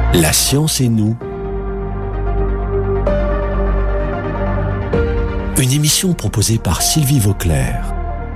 La science et nous. Une émission proposée par Sylvie Vauclair.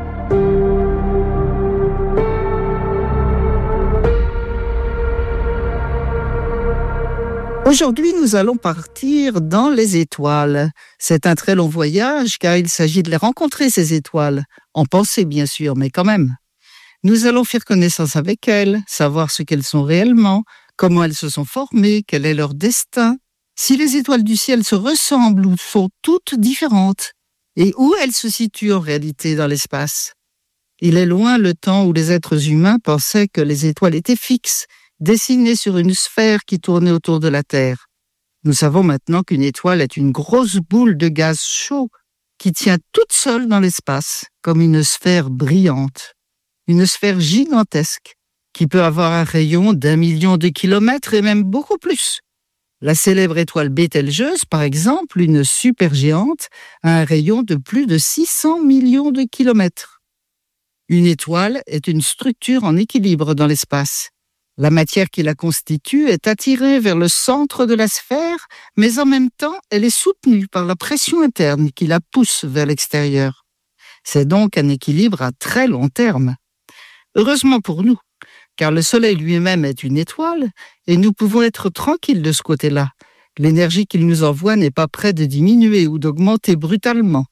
Aujourd'hui, nous allons partir dans les étoiles. C'est un très long voyage car il s'agit de les rencontrer, ces étoiles. En pensée, bien sûr, mais quand même. Nous allons faire connaissance avec elles, savoir ce qu'elles sont réellement, comment elles se sont formées, quel est leur destin, si les étoiles du ciel se ressemblent ou sont toutes différentes, et où elles se situent en réalité dans l'espace. Il est loin le temps où les êtres humains pensaient que les étoiles étaient fixes, dessinées sur une sphère qui tournait autour de la Terre. Nous savons maintenant qu'une étoile est une grosse boule de gaz chaud qui tient toute seule dans l'espace, comme une sphère brillante. Une sphère gigantesque qui peut avoir un rayon d'1 million de kilomètres et même beaucoup plus. La célèbre étoile Bételgeuse, par exemple, une supergéante, a un rayon de plus de 600 millions de kilomètres. Une étoile est une structure en équilibre dans l'espace. La matière qui la constitue est attirée vers le centre de la sphère, mais en même temps, elle est soutenue par la pression interne qui la pousse vers l'extérieur. C'est donc un équilibre à très long terme. Heureusement pour nous, car le Soleil lui-même est une étoile et nous pouvons être tranquilles de ce côté-là. L'énergie qu'il nous envoie n'est pas près de diminuer ou d'augmenter brutalement.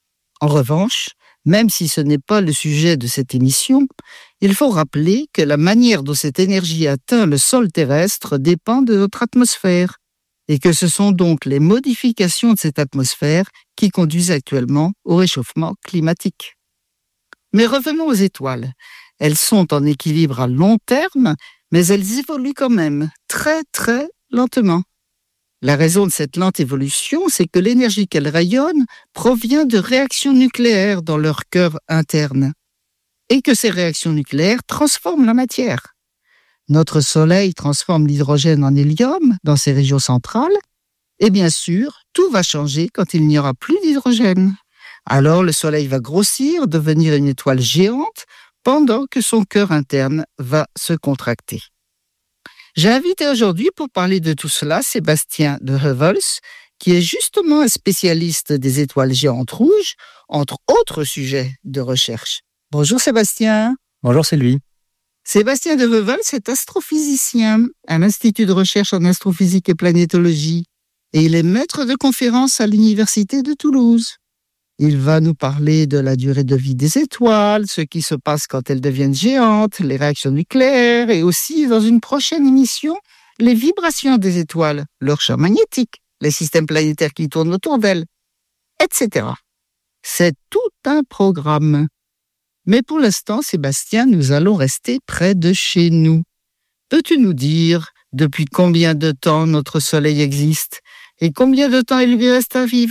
En revanche, même si ce n'est pas le sujet de cette émission, il faut rappeler que la manière dont cette énergie atteint le sol terrestre dépend de notre atmosphère et que ce sont donc les modifications de cette atmosphère qui conduisent actuellement au réchauffement climatique. Mais revenons aux étoiles. Elles sont en équilibre à long terme, mais elles évoluent quand même très très lentement. La raison de cette lente évolution, c'est que l'énergie qu'elles rayonnent provient de réactions nucléaires dans leur cœur interne, et que ces réactions nucléaires transforment la matière. Notre Soleil transforme l'hydrogène en hélium dans ses régions centrales, et bien sûr, tout va changer quand il n'y aura plus d'hydrogène. Alors le Soleil va grossir, devenir une étoile géante, pendant que son cœur interne va se contracter. J'ai invité aujourd'hui pour parler de tout cela Sébastien de Heuvelsz, qui est justement un spécialiste des étoiles géantes rouges, entre autres sujets de recherche. Bonjour Sébastien. Bonjour Sylvie. Sébastien de Heuvelsz est astrophysicien à l'Institut de recherche en astrophysique et planétologie, et il est maître de conférences à l'Université de Toulouse. Il va nous parler de la durée de vie des étoiles, ce qui se passe quand elles deviennent géantes, les réactions nucléaires et aussi, dans une prochaine émission, les vibrations des étoiles, leur champ magnétique, les systèmes planétaires qui tournent autour d'elles, etc. C'est tout un programme. Mais pour l'instant, Sébastien, nous allons rester près de chez nous. Peux-tu nous dire depuis combien de temps notre Soleil existe et combien de temps il lui reste à vivre ?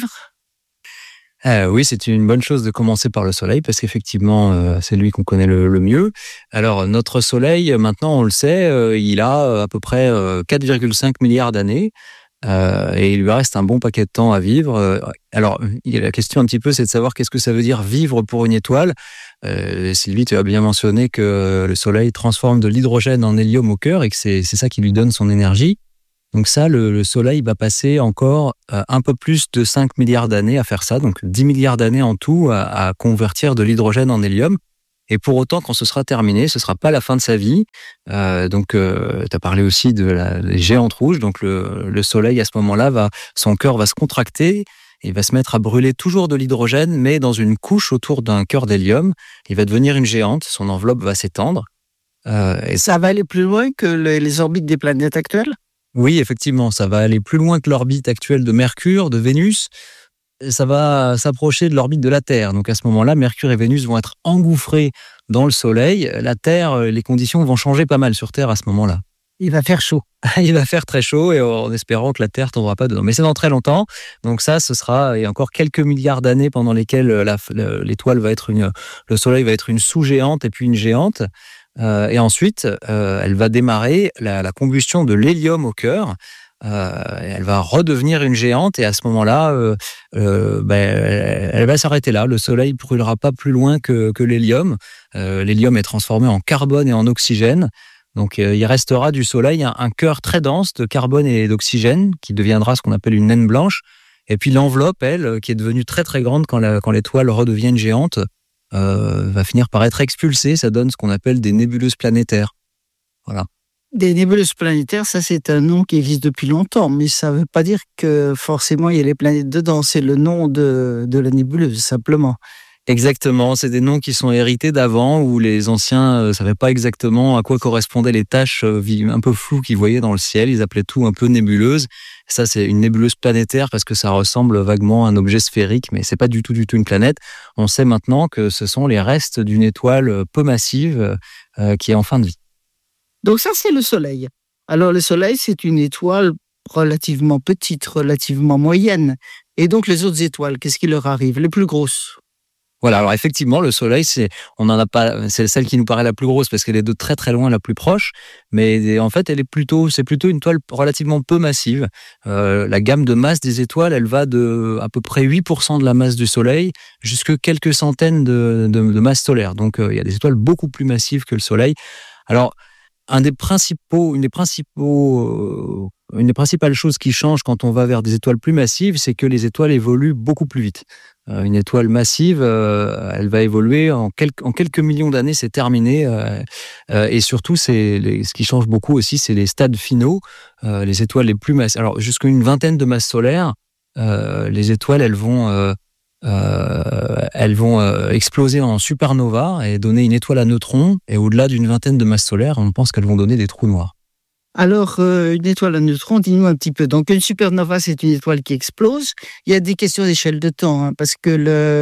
Oui, c'est une bonne chose de commencer par le Soleil parce qu'effectivement, c'est lui qu'on connaît le mieux. Alors, notre Soleil, maintenant, on le sait, il a à peu près 4,5 milliards d'années et il lui reste un bon paquet de temps à vivre. Alors, la question un petit peu, c'est de savoir qu'est-ce que ça veut dire vivre pour une étoile. Sylvie, tu as bien mentionné que le Soleil transforme de l'hydrogène en hélium au cœur et que c'est ça qui lui donne son énergie. Donc ça, le Soleil va passer encore un peu plus de 5 milliards d'années à faire ça, donc 10 milliards d'années en tout à convertir de l'hydrogène en hélium. Et pour autant, quand ce sera terminé, ce ne sera pas la fin de sa vie. Tu as parlé aussi des géantes rouges, donc le Soleil à ce moment-là, son cœur va se contracter et va se mettre à brûler toujours de l'hydrogène, mais dans une couche autour d'un cœur d'hélium. Il va devenir une géante, son enveloppe va s'étendre. Et ça va aller plus loin que les orbites des planètes actuelles ? Oui, effectivement, ça va aller plus loin que l'orbite actuelle de Mercure, de Vénus. Ça va s'approcher de l'orbite de la Terre. Donc à ce moment-là, Mercure et Vénus vont être engouffrés dans le Soleil. La Terre, les conditions vont changer pas mal sur Terre à ce moment-là. Il va faire chaud. Il va faire très chaud et en espérant que la Terre ne tombera pas dedans. Mais c'est dans très longtemps. Donc ça, ce sera encore quelques milliards d'années pendant lesquelles l'étoile va être le Soleil va être une sous-géante et puis une géante. Et ensuite, elle va démarrer la combustion de l'hélium au cœur. Elle va redevenir une géante et à ce moment-là, elle va s'arrêter là. Le Soleil ne brûlera pas plus loin que l'hélium. L'hélium est transformé en carbone et en oxygène. Donc il restera du Soleil un cœur très dense de carbone et d'oxygène qui deviendra ce qu'on appelle une naine blanche. Et puis l'enveloppe, elle, qui est devenue très très grande quand l'étoile redevient une géante, va finir par être expulsée. Ça donne ce qu'on appelle des nébuleuses planétaires. Voilà. Des nébuleuses planétaires, ça c'est un nom qui existe depuis longtemps, mais ça ne veut pas dire que forcément il y a les planètes dedans. C'est le nom de la nébuleuse, simplement. Exactement, c'est des noms qui sont hérités d'avant où les anciens ne savaient pas exactement à quoi correspondaient les taches un peu floues qu'ils voyaient dans le ciel. Ils appelaient tout un peu nébuleuse. Ça, c'est une nébuleuse planétaire parce que ça ressemble vaguement à un objet sphérique, mais c'est pas du tout une planète. On sait maintenant que ce sont les restes d'une étoile peu massive qui est en fin de vie. Donc ça, c'est le Soleil. Alors le Soleil, c'est une étoile relativement petite, relativement moyenne. Et donc les autres étoiles, qu'est-ce qui leur arrive? Les plus grosses? Voilà, alors effectivement, le Soleil, c'est celle qui nous paraît la plus grosse parce qu'elle est de très très loin la plus proche, mais en fait, c'est plutôt une étoile relativement peu massive. La gamme de masse des étoiles, elle va de à peu près 8% de la masse du Soleil jusqu'à quelques centaines de masses solaires. Donc, il y a des étoiles beaucoup plus massives que le Soleil. Alors, une des principales choses qui changent quand on va vers des étoiles plus massives, c'est que les étoiles évoluent beaucoup plus vite. Une étoile massive, elle va évoluer en quelques millions d'années, c'est terminé. Et surtout, ce qui change beaucoup aussi, c'est les stades finaux. Les étoiles les plus massives. Alors, jusqu'à une vingtaine de masses solaires, les étoiles, elles vont exploser en supernova et donner une étoile à neutrons. Et au-delà d'une vingtaine de masses solaires, on pense qu'elles vont donner des trous noirs. Alors, une étoile à neutrons, dis-nous un petit peu. Donc, une supernova, c'est une étoile qui explose. Il y a des questions d'échelle de temps, hein, parce que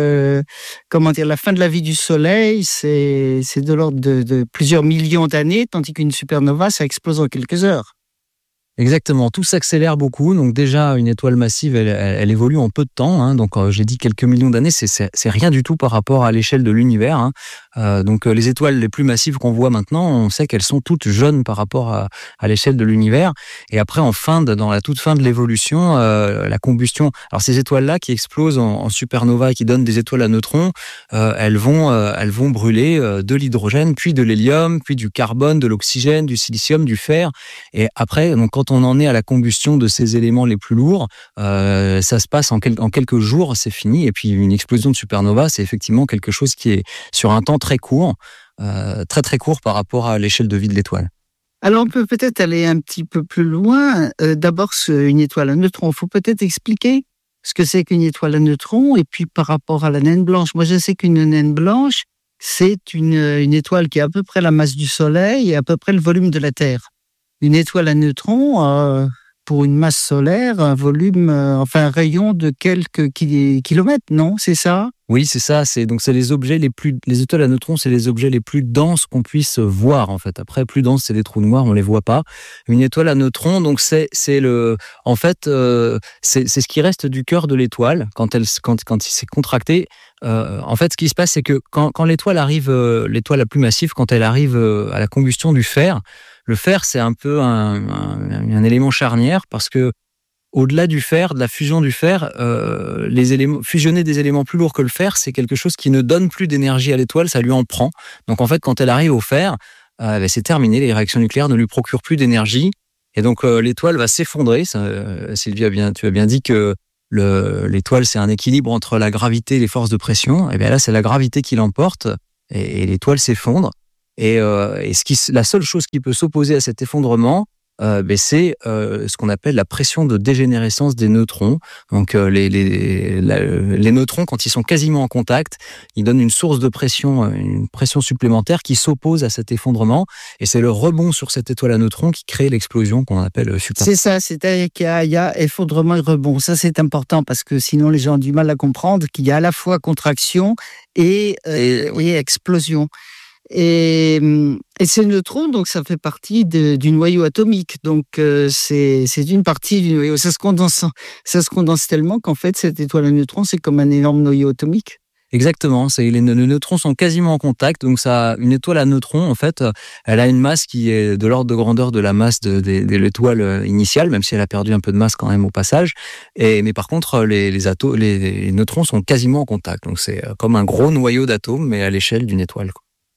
la fin de la vie du Soleil, c'est de l'ordre de plusieurs millions d'années, tandis qu'une supernova, ça explose en quelques heures. Exactement, tout s'accélère beaucoup. Donc déjà, une étoile massive, elle évolue en peu de temps. Hein. Donc j'ai dit quelques millions d'années, c'est rien du tout par rapport à l'échelle de l'univers. Hein. Donc les étoiles les plus massives qu'on voit maintenant, on sait qu'elles sont toutes jeunes par rapport à l'échelle de l'univers. Et après, dans la toute fin de l'évolution, la combustion. Alors ces étoiles-là qui explosent en supernova et qui donnent des étoiles à neutrons, elles vont brûler de l'hydrogène, puis de l'hélium, puis du carbone, de l'oxygène, du silicium, du fer. Et après, donc quand on en est à la combustion de ces éléments les plus lourds, ça se passe en quelques jours, c'est fini. Et puis une explosion de supernova, c'est effectivement quelque chose qui est sur un temps très court, très très court par rapport à l'échelle de vie de l'étoile. Alors on peut peut-être aller un petit peu plus loin. D'abord, une étoile à neutrons, il faut peut-être expliquer ce que c'est qu'une étoile à neutrons et puis par rapport à la naine blanche. Moi, je sais qu'une naine blanche, c'est une étoile qui a à peu près la masse du Soleil et à peu près le volume de la Terre. Une étoile à neutrons, pour une masse solaire, un volume, un rayon de quelques kilomètres, non? C'est ça? Oui, c'est ça. C'est les étoiles à neutrons, c'est les objets les plus denses qu'on puisse voir, en fait. Après, plus denses, c'est les trous noirs, on les voit pas. Une étoile à neutrons, donc c'est ce qui reste du cœur de l'étoile quand il s'est contracté. En fait, ce qui se passe, c'est que quand l'étoile arrive, l'étoile la plus massive, quand elle arrive à la combustion du fer, le fer, c'est un peu un élément charnière parce que au-delà du fer, de la fusion du fer, fusionner des éléments plus lourds que le fer, c'est quelque chose qui ne donne plus d'énergie à l'étoile, ça lui en prend. Donc en fait, quand elle arrive au fer, c'est terminé, les réactions nucléaires ne lui procurent plus d'énergie. Et donc l'étoile va s'effondrer. Sylvie, tu as bien dit que l'étoile, c'est un équilibre entre la gravité et les forces de pression. Et bien là, c'est la gravité qui l'emporte et l'étoile s'effondre. Et la seule chose qui peut s'opposer à cet effondrement, c'est ce qu'on appelle la pression de dégénérescence des neutrons. Donc les neutrons, quand ils sont quasiment en contact, ils donnent une source de pression, une pression supplémentaire qui s'oppose à cet effondrement. Et c'est le rebond sur cette étoile à neutrons qui crée l'explosion qu'on appelle supernova. C'est ça, c'est-à-dire qu'il y a effondrement et rebond. Ça, c'est important parce que sinon les gens ont du mal à comprendre qu'il y a à la fois contraction et explosion. Et ces neutrons, donc ça fait partie du noyau atomique. Donc c'est une partie du noyau. Ça se condense tellement qu'en fait cette étoile à neutrons, c'est comme un énorme noyau atomique. Exactement, les neutrons sont quasiment en contact, donc une étoile à neutrons, en fait, elle a une masse qui est de l'ordre de grandeur de la masse de l'étoile initiale, même si elle a perdu un peu de masse quand même au passage. Mais par contre, les neutrons sont quasiment en contact, donc c'est comme un gros noyau d'atomes, mais à l'échelle d'une étoile, quoi.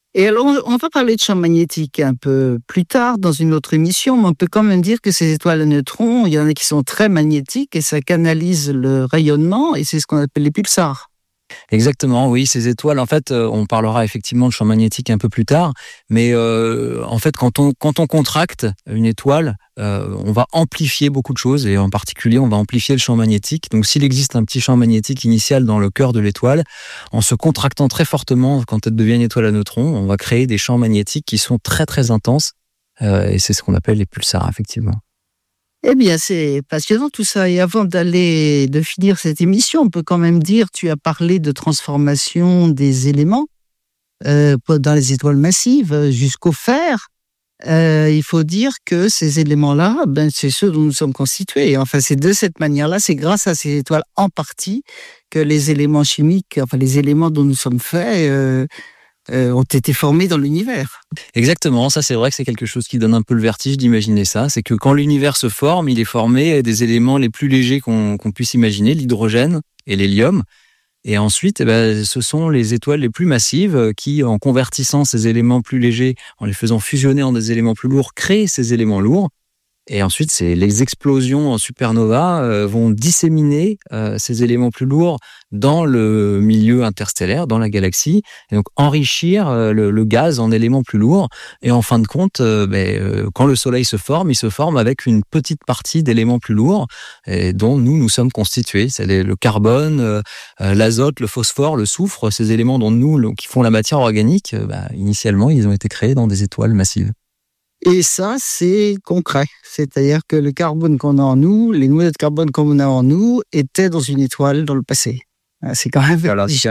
Et alors, on va parler de champ magnétique un peu plus tard dans une autre émission, mais on peut quand même dire que ces étoiles à neutrons, il y en a qui sont très magnétiques et ça canalise le rayonnement et c'est ce qu'on appelle les pulsars. Exactement, oui, ces étoiles, en fait, on parlera effectivement de champ magnétique un peu plus tard, mais en fait, quand on contracte une étoile, on va amplifier beaucoup de choses, et en particulier, on va amplifier le champ magnétique. Donc, s'il existe un petit champ magnétique initial dans le cœur de l'étoile, en se contractant très fortement, quand elle devient une étoile à neutrons, on va créer des champs magnétiques qui sont très, très intenses, et c'est ce qu'on appelle les pulsars, effectivement. Eh bien, c'est passionnant tout ça. Et avant de finir cette émission, on peut quand même dire, tu as parlé de transformation des éléments dans les étoiles massives jusqu'au fer. Il faut dire que ces éléments-là, c'est ceux dont nous sommes constitués. Et enfin, c'est de cette manière-là, c'est grâce à ces étoiles en partie que les éléments chimiques, enfin les éléments dont nous sommes faits, ont été formés dans l'univers. Exactement, ça c'est vrai que c'est quelque chose qui donne un peu le vertige d'imaginer ça. C'est que quand l'univers se forme, il est formé des éléments les plus légers qu'on puisse imaginer, l'hydrogène et l'hélium. Et ensuite, ce sont les étoiles les plus massives qui, en convertissant ces éléments plus légers, en les faisant fusionner en des éléments plus lourds, créent ces éléments lourds. Et ensuite, c'est les explosions en supernova vont disséminer ces éléments plus lourds dans le milieu interstellaire, dans la galaxie, et donc enrichir le gaz en éléments plus lourds. Et en fin de compte, quand le Soleil se forme, il se forme avec une petite partie d'éléments plus lourds et dont nous sommes constitués. C'est le carbone, l'azote, le phosphore, le soufre, ces éléments dont qui font la matière organique. Initialement, ils ont été créés dans des étoiles massives. Et ça, c'est concret. C'est-à-dire que le carbone qu'on a en nous, les noyaux de carbone qu'on a en nous, étaient dans une étoile dans le passé. C'est quand même...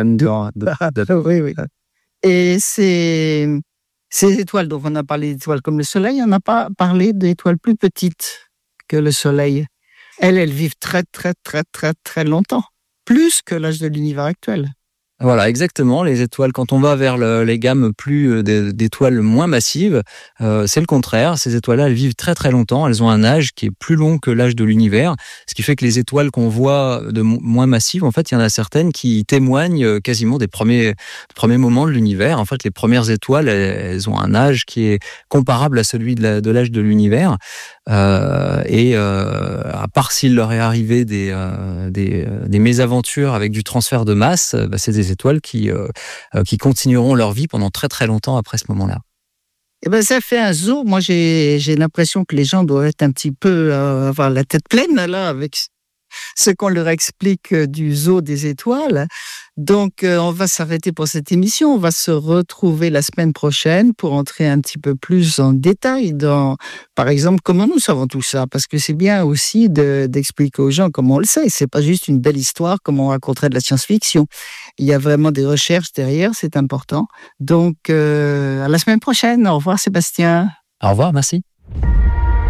Oui. Et ces étoiles dont on a parlé d'étoiles comme le Soleil, on n'a pas parlé d'étoiles plus petites que le Soleil. Elles vivent très, très, très, très, très longtemps. Plus que l'âge de l'univers actuel. Voilà, exactement. Les étoiles, quand on va vers les gammes plus d'étoiles moins massives, c'est le contraire. Ces étoiles-là, elles vivent très très longtemps. Elles ont un âge qui est plus long que l'âge de l'univers, ce qui fait que les étoiles qu'on voit de moins massives, en fait, il y en a certaines qui témoignent quasiment des premiers moments de l'univers. En fait, les premières étoiles, elles ont un âge qui est comparable à celui de l'âge de l'univers. À part s'il leur est arrivé des mésaventures avec du transfert de masse, c'est des étoiles qui continueront leur vie pendant très très longtemps après ce moment-là. Ça fait un zoo. Moi, j'ai l'impression que les gens doivent être un petit peu avoir la tête pleine là avec ce qu'on leur explique du zoo des étoiles. Donc, on va s'arrêter pour cette émission. On va se retrouver la semaine prochaine pour entrer un petit peu plus en détail dans, par exemple, comment nous savons tout ça. Parce que c'est bien aussi d'expliquer aux gens comment on le sait. C'est pas juste une belle histoire comme on raconterait de la science-fiction. Il y a vraiment des recherches derrière, c'est important. Donc, à la semaine prochaine. Au revoir, Sébastien. Au revoir, merci.